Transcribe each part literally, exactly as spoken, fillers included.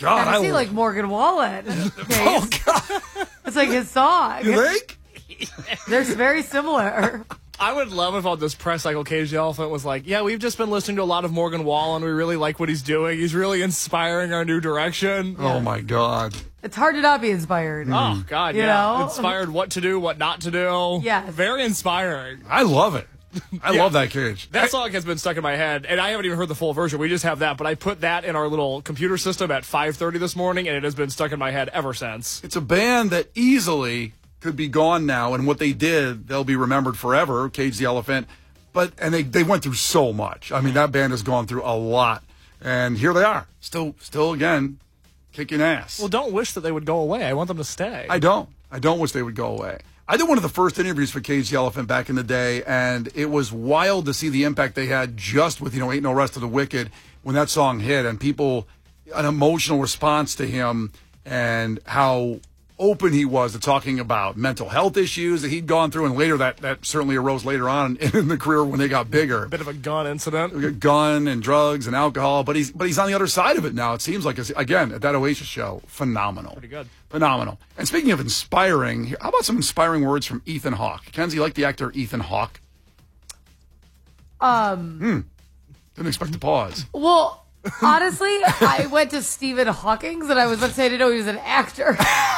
God, I I see love- like Morgan Wallen. Oh, God. It's like his song. You think? They're very similar. I would love if on this press cycle, Cage the Elephant was like, yeah, we've just been listening to a lot of Morgan Wallen. We really like what he's doing. He's really inspiring our new direction. Oh, my God. It's hard to not be inspired. Oh, God, You yeah. know? Inspired what to do, what not to do. Yes. Very inspiring. I love it. I Yeah. love that Cage. That song has been stuck in my head, and I haven't even heard the full version. We just have that, but I put that in our little computer system at five thirty this morning, and it has been stuck in my head ever since. It's a band that easily could be gone now, and what they did, they'll be remembered forever, Cage the Elephant. But and they, they went through so much. I mean, that band has gone through a lot. And here they are. Still still again, kicking ass. Well, don't wish that they would go away. I want them to stay. I don't. I don't wish they would go away. I did one of the first interviews for Cage the Elephant back in the day, and it was wild to see the impact they had just with, you know, Ain't No Rest of the Wicked when that song hit, and people, an emotional response to him and how open he was to talking about mental health issues that he'd gone through, and later that, that certainly arose later on in the career when they got bigger. Bit of a gun incident. Gun and drugs and alcohol, but he's but he's on the other side of it now. It seems like, it's, again, at that Oasis show, phenomenal. Pretty good. Phenomenal. And speaking of inspiring, how about some inspiring words from Ethan Hawke? Kenzie, you like the actor Ethan Hawke? Um. Hmm. Didn't expect to pause. Well, honestly, I went to Stephen Hawking's, and I was about to say I didn't know he was an actor.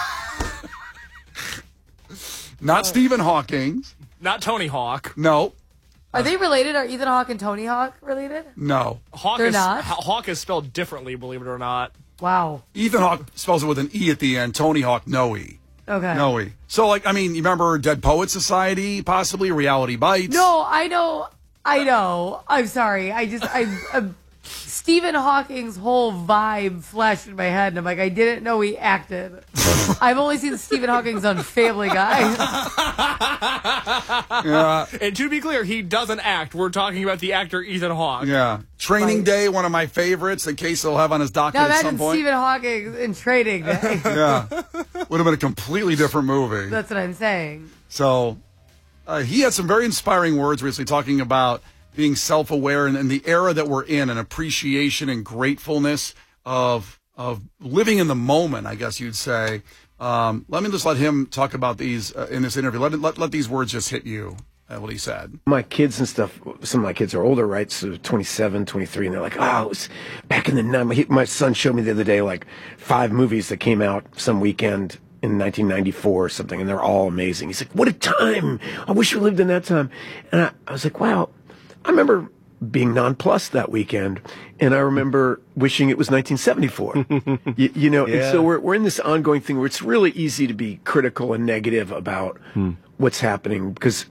Not Stephen Hawking. Not Tony Hawk. No. Are they related? Are Ethan Hawke and Tony Hawk related? No. Hawk They're is, not? Hawk is spelled differently, believe it or not. Wow. Ethan Hawke spells it with an E at the end. Tony Hawk, no E. Okay. No E. So, like, I mean, you remember Dead Poets Society, possibly? Reality Bites? No, I know. I know. I'm sorry. I just, I, I Stephen Hawking's whole vibe flashed in my head, and I'm like, I didn't know he acted. I've only seen Stephen Hawking's on Family Guy. Yeah. And to be clear, he doesn't act. We're talking about the actor Ethan Hawke. Yeah. Training Right. Day, one of my favorites, in case he'll have on his docket Now at some imagine point. Stephen Hawking in Training Day. Yeah. Would have been a completely different movie. That's what I'm saying. So uh, he had some very inspiring words recently talking about being self-aware and, and the era that we're in, and appreciation and gratefulness of of living in the moment, I guess you'd say. Um, let me just let him talk about these uh, in this interview. Let, let let these words just hit you, uh, what he said. My kids and stuff, some of my kids are older, right? So twenty-seven, twenty-three, and they're like, oh, it was back in the nineties. My son showed me the other day, like, five movies that came out some weekend in nineteen ninety-four or something, and they're all amazing. He's like, what a time. I wish we lived in that time. And I, I was like, wow. I remember being nonplussed that weekend, and I remember wishing it was nineteen seventy-four. you, you know, Yeah. and so we're we're in this ongoing thing where it's really easy to be critical and negative about Hmm. what's happening, because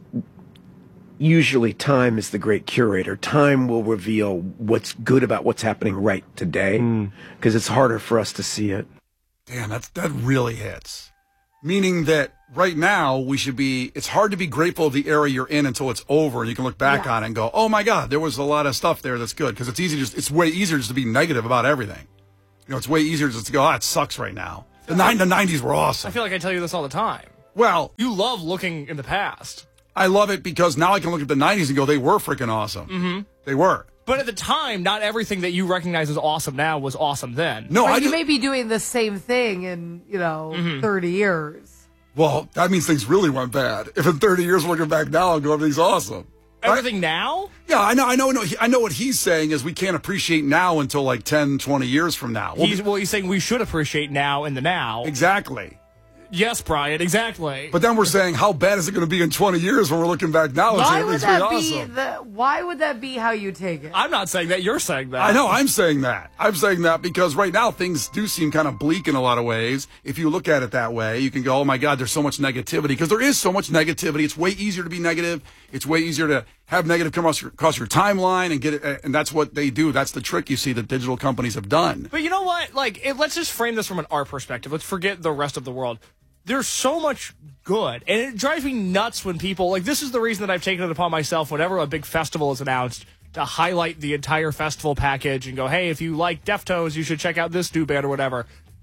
usually time is the great curator. Time will reveal what's good about what's happening right today, because it's harder for us to see it. Damn, that's that really hits. Meaning that right now we should be, it's hard to be grateful of the era you're in until it's over and you can look back Yeah. on it and go, oh my God, there was a lot of stuff there that's good. Because it's easy, just it's way easier just to be negative about everything. You know, it's way easier just to go, ah, it sucks right now. The, nine, the nineties were awesome. I feel like I tell you this all the time. Well, You love looking in the past. I love it because now I can look at the nineties and go, they were freaking awesome. Mm-hmm. They were. But at the time, not everything that you recognize as awesome now was awesome then. No, Or I you just, may be doing the same thing in, you know, Mm-hmm. thirty years. well, that means things really went bad. If in thirty years we're looking back now and go, everything's awesome. Everything now? Yeah, I know, I know, no, I know what he's saying is we can't appreciate now until like ten, twenty years from now. Well, He's, well, he's saying we should appreciate now in the now. exactly. Yes, Brian, exactly. But then we're saying, how bad is it going to be in twenty years when we're looking back now and Why saying would everything's that pretty be awesome? the? Why would that be how you take it? I'm not saying that. You're saying that. I know, I'm saying that. I'm saying that because right now things do seem kind of bleak in a lot of ways. If you look at it that way, you can go, oh my God, there's so much negativity. Because there is so much negativity. It's way easier to be negative. It's way easier to have negative come across your, across your timeline and get it. And that's what they do. That's the trick you see that digital companies have done. But you know what? Like, it, let's just frame this from an art perspective. Let's forget the rest of the world. There's so much good, and it drives me nuts when people, like, this is the reason that I've taken it upon myself whenever a big festival is announced to highlight the entire festival package and go, hey, if you like Deftones, you should check out this new band or whatever.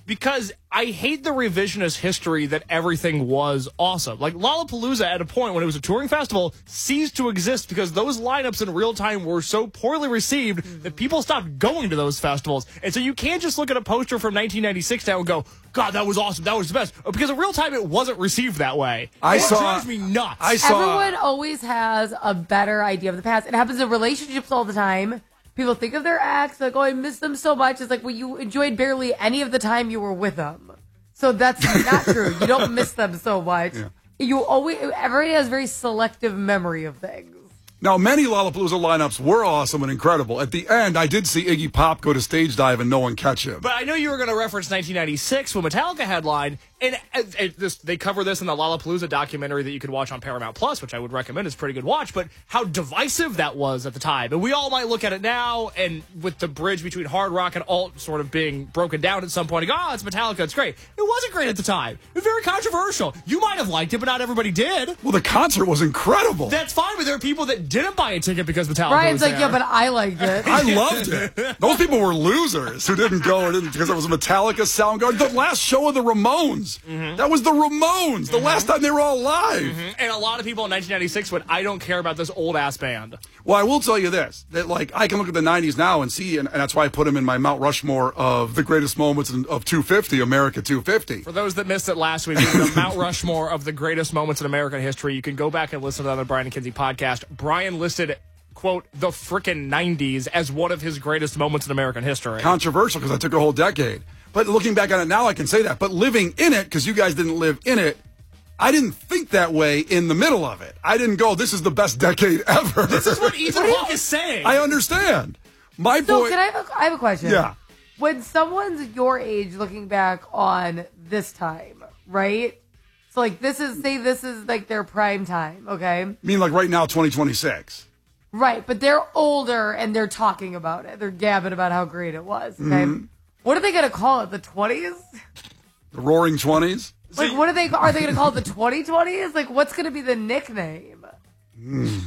because I hate the revisionist history that everything was awesome. Like Lollapalooza, at a point when it was a touring festival, ceased to exist because those lineups in real time were so poorly received that people stopped going to those festivals. And so you can't just look at a poster from nineteen ninety-six now and go, God, that was awesome. That was the best. Because in real time, it wasn't received that way. I it saw, drives me nuts. I saw. Everyone always has a better idea of the past. It happens in relationships all the time. People think of their ex, like, oh, I miss them so much. It's like, well, you enjoyed barely any of the time you were with them. So that's not true. You don't miss them so much. Yeah. You always, everybody has very selective memory of things. Now, many Lollapalooza lineups were awesome and incredible. At the end, I did see Iggy Pop go to stage dive and no one catch him. But I know you were going to reference nineteen ninety-six when Metallica headlined, and uh, it, this, they cover this in the Lollapalooza documentary that you could watch on Paramount Plus, which I would recommend. It's a pretty good watch, but how divisive that was at the time. And we all might look at it now, and with the bridge between hard rock and alt sort of being broken down at some point, and go, oh, it's Metallica, it's great. It wasn't great at the time. It was very controversial. You might have liked it, but not everybody did. Well, the concert was incredible. That's fine, but there are people that didn't buy a ticket because Metallica Brian's was like, there. yeah, but I liked it. I loved it. Those people were losers who didn't go or didn't, because it was a Metallica, Soundgarden. The last show of the Ramones. Mm-hmm. That was the Ramones. The mm-hmm. last time they were all live. Mm-hmm. And a lot of people in nineteen ninety-six went, I don't care about this old-ass band. Well, I will tell you this, that, like, I can look at the nineties now and see, and, and that's why I put them in my Mount Rushmore of the greatest moments in, of two fifty, America two fifty. For those that missed it last week, the Mount Rushmore of the greatest moments in American history. You can go back and listen to the Brian and Kinsey podcast. Brian listed, quote, the frickin' nineties as one of his greatest moments in American history. Controversial because I took a whole decade. But looking back on it now, I can say that. But living in it, because you guys didn't live in it, I didn't think that way in the middle of it. I didn't go, this is the best decade ever. This is what Ethan Hawke is saying. I understand. My so boy. Can I have a, I have a question? Yeah. When someone's your age looking back on this time, right? So, like, this is, say this is, like, their prime time, okay? I mean, like, right now, twenty twenty-six. Right, but they're older and they're talking about it. They're gabbing about how great it was, okay? Mm-hmm. What are they going to call it, the twenties? The Roaring Twenties? Like, what are they, are they going to call it the twenty twenties? Like, what's going to be the nickname? Mm.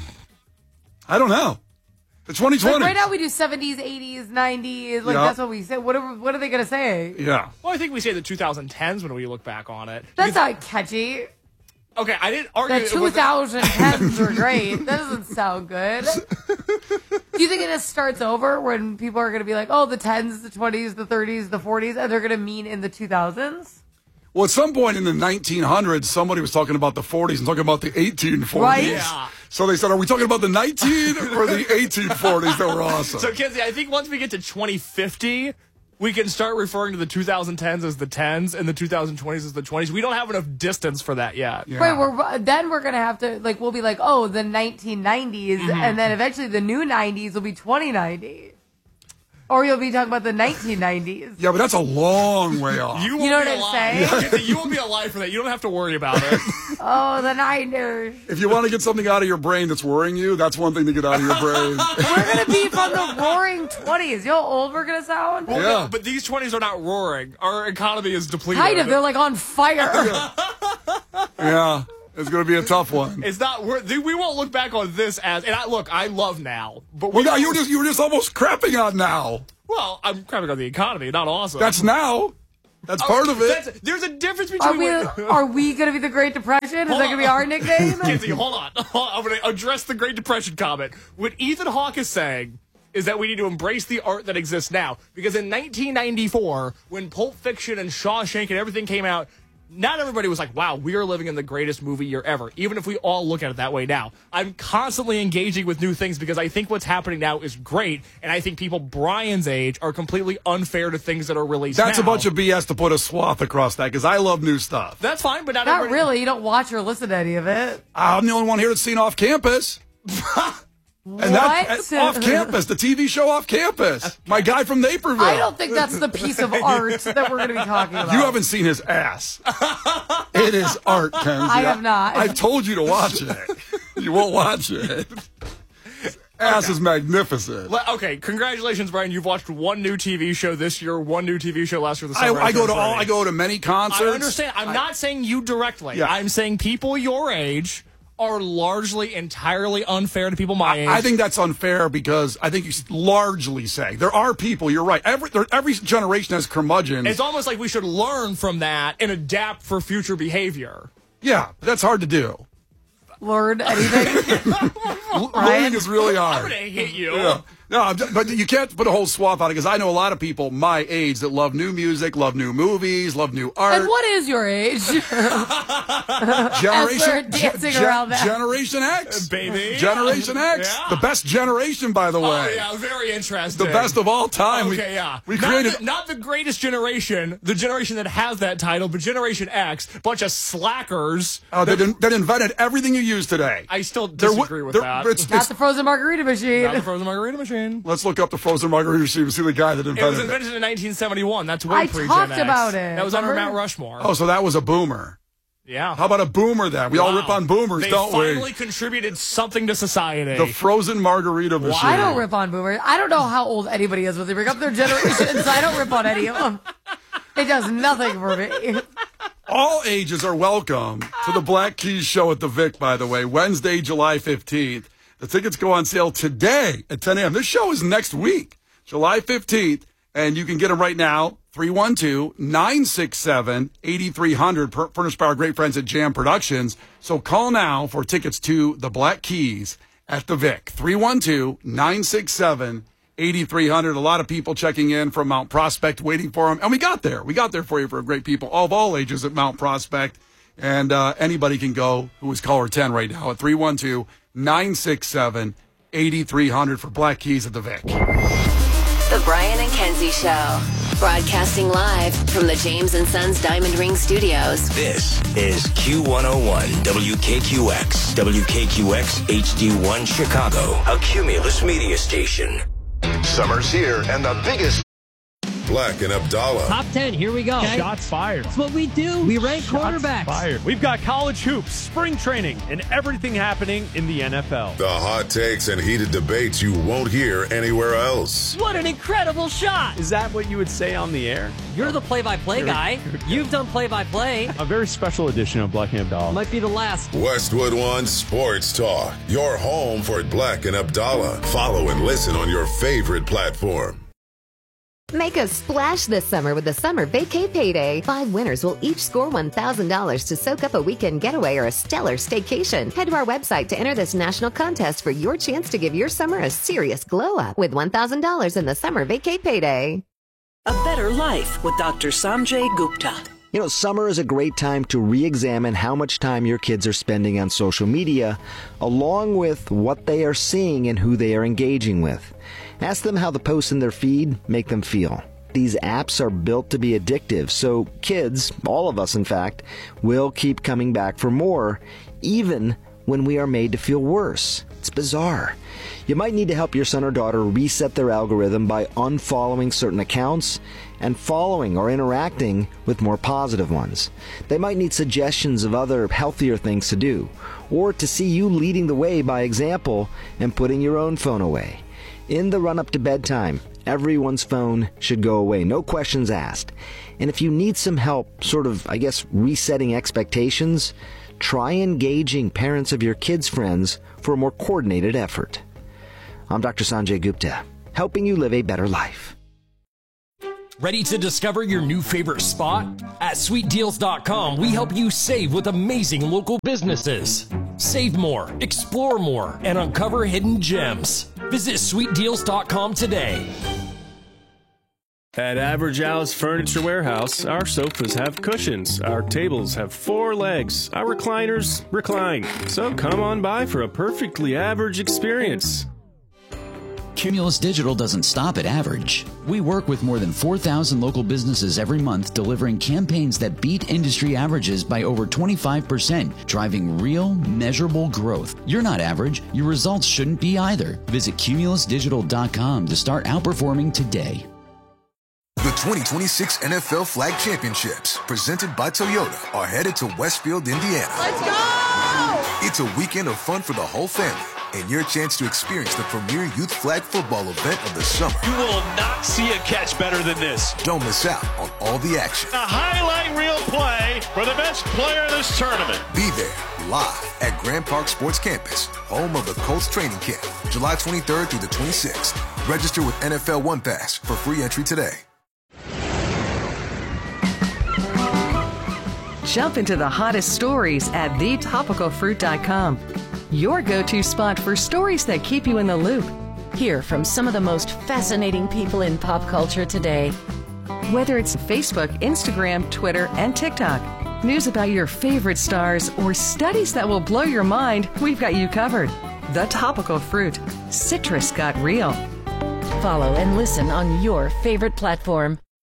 I don't know. The twenty twenties. Like right now we do seventies, eighties, nineties. Like, yep. That's what we say. What are, what are they going to say? Yeah. Well, I think we say the twenty tens when we look back on it. That's not catchy. Okay, I didn't argue. The twenty tens were great. That doesn't sound good. Do you think it just starts over when people are going to be like, oh, the tens, the twenties, the thirties, the forties, and they're going to mean in the two thousands? Well, at some point in the nineteen hundreds, somebody was talking about the forties and talking about the eighteen forties. Right? Yeah. So they said, are we talking about the nineteen or the eighteen forties that were awesome? So, Kinsey, I think once we get to twenty fifty, we can start referring to the twenty tens as the tens and the twenty twenties as the twenties. We don't have enough distance for that yet. Yeah. Right, we're, then we're going to have to, like, we'll be like, oh, the nineteen nineties, mm-hmm. and then eventually the new nineties will be twenty ninety. Or you'll be talking about the nineteen nineties. Yeah, but that's a long way off. You, you know what I'm saying? Yeah. You won't be alive for that. You don't have to worry about it. Oh, the nineties. If you want to get something out of your brain that's worrying you, that's one thing to get out of your brain. We're going to be from the roaring twenties. You know how old we're going to sound? Well, yeah. No, but these twenties are not roaring. Our economy is depleted. Kind of. They're like on fire. Yeah. Yeah. It's going to be a tough one. It's not. We're, we won't look back on this as. And I look. I love now, but well, now you were just you were just almost crapping on now. Well, I'm crapping on the economy. Not awesome. That's now. That's oh, part of it. That's, there's a difference between. Are we, are we going to be the Great Depression? Is hold that going to be our nickname? Kinsey, hold on. I'm going to address the Great Depression comment. What Ethan Hawke is saying is that we need to embrace the art that exists now. Because in nineteen ninety-four, when Pulp Fiction and Shawshank and everything came out, not everybody was like, wow, we are living in the greatest movie year ever, even if we all look at it that way now. I'm constantly engaging with new things because I think what's happening now is great, and I think people Brian's age are completely unfair to things that are released That's now. a bunch of B S to put a swath across that, because I love new stuff. That's fine, but not, Not everybody... really. You don't watch or listen to any of it. I'm the only one here that's seen Off Campus. What? And that, Off Campus, the T V show Off Campus. My guy from Naperville. I don't think that's the piece of art that we're going to be talking about. You haven't seen his ass. It is art, Kenzie. I have not. I've told you to watch it. You won't watch it. Ass okay. is magnificent. Okay, congratulations, Brian. You've watched one new T V show this year, one new T V show last year. The I, summer I go to all. I go to many concerts. I understand. I'm I, not saying you directly. Yeah. I'm saying people your age are largely entirely unfair to people my age. I think that's unfair because I think you largely say there are people. You're right. Every there, every generation has curmudgeons. It's almost like we should learn from that and adapt for future behavior. Yeah, but that's hard to do. Learn anything? Learning is really hard. I'm gonna hit you. Yeah. No, I'm just- but you can't put a whole swath on it because I know a lot of people my age that love new music, love new movies, love new art. And what is your age? Generation, As we're dancing Ge- around that. Generation X, Baby. Generation X, Yeah. the best generation, by the way. Oh, yeah, very interesting. The best of all time. Okay, we, yeah. We not created. the, not the greatest generation, the generation that has that title, but Generation X, bunch of slackers. Uh, that, in, that invented everything you use today. I still There w- disagree with there- that. It's, Not it's, the frozen margarita machine. Not the frozen margarita machine. let's look up the frozen margarita machine and see the guy that It invented was it. invented in nineteen seventy-one. That's way I pre-Gen talked X. about it. That was under Remember? Mount Rushmore. Oh, so that was a boomer. yeah. How about a boomer then? We all Wow. rip on boomers, they don't finally we? contributed something to society. The frozen margarita machine. I don't rip on boomers. I don't know how old anybody is when they bring up their generation, so I don't rip on any of them. It does nothing for me. All ages are welcome to the Black Keys show at the Vic, by the way, Wednesday, July fifteenth. The tickets go on sale today at ten a.m. This show is next week, July fifteenth, and you can get them right now, three one two, nine six seven, eight three zero zero, furnished by our great friends at Jam Productions. So call now for tickets to the Black Keys at the Vic, three one two, nine six seven, eight three zero zero. A lot of people checking in from Mount Prospect, waiting for them. And we got there. We got there for you for great people of all ages at Mount Prospect. And uh, anybody can go who is caller ten right now at three one two, nine six seven, eight three zero zero for Black Keys at the Vic. The Brian and Kenzie Show. Broadcasting live from the James and Sons Diamond Ring Studios. This is Q one oh one W K Q X, W K Q X H D one Chicago, a Cumulus media station. Summer's here, and the biggest Black and Abdallah. Top ten, here we go. Shots fired. That's what we do. We rank Shots quarterbacks. fired. We've got college hoops, spring training, and everything happening in the N F L. The hot takes and heated debates you won't hear anywhere else. What an incredible shot. Is that what you would say on the air? You're the play-by-play guy. You've done play-by-play. A very special edition of Black and Abdallah. Might be the last. Westwood One Sports Talk, your home for Black and Abdallah. Follow and listen on your favorite platform. Make a splash this summer with the Summer Vacay Payday. Five winners will each score one thousand dollars to soak up a weekend getaway or a stellar staycation. Head to our website to enter this national contest for your chance to give your summer a serious glow up with one thousand dollars in the Summer Vacay Payday. A Better Life with Doctor Sanjay Gupta. You know, summer is a great time to re-examine how much time your kids are spending on social media, along with what they are seeing and who they are engaging with. Ask them how the posts in their feed make them feel. These apps are built to be addictive, so kids, all of us in fact, will keep coming back for more, even when we are made to feel worse. It's bizarre. You might need to help your son or daughter reset their algorithm by unfollowing certain accounts and following or interacting with more positive ones. They might need suggestions of other healthier things to do, or to see you leading the way by example and putting your own phone away. In the run-up to bedtime, everyone's phone should go away, no questions asked. And if you need some help, sort of, I guess, resetting expectations, try engaging parents of your kids' friends for a more coordinated effort. I'm Doctor Sanjay Gupta, helping you live a better life. Ready to discover your new favorite spot? At sweet deals dot com, we help you save with amazing local businesses. Save more, explore more, and uncover hidden gems. Visit sweet deals dot com today. At Average Al's Furniture Warehouse, our sofas have cushions, our tables have four legs, our recliners recline. So come on by for a perfectly average experience. Cumulus Digital doesn't stop at average. We work with more than four thousand local businesses every month, delivering campaigns that beat industry averages by over twenty-five percent, driving real, measurable growth. You're not average. Your results shouldn't be either. Visit cumulus digital dot com to start outperforming today. The twenty twenty-six N F L Flag Championships, presented by Toyota, are headed to Westfield, Indiana. Let's go! It's a weekend of fun for the whole family. and your chance to experience the premier youth flag football event of the summer. You will not see a catch better than this. Don't miss out on all the action. A highlight reel play for the best player of this tournament. Be there live at Grand Park Sports Campus, home of the Colts training camp, July twenty-third through the twenty-sixth. Register with N F L One Pass for free entry today. Jump into the hottest stories at the topical fruit dot com. Your go-to spot for stories that keep you in the loop. Hear from some of the most fascinating people in pop culture today. Whether it's Facebook, Instagram, Twitter, and TikTok, news about your favorite stars, or studies that will blow your mind, we've got you covered. The Topical Fruit. Citrus got real. Follow and listen on your favorite platform.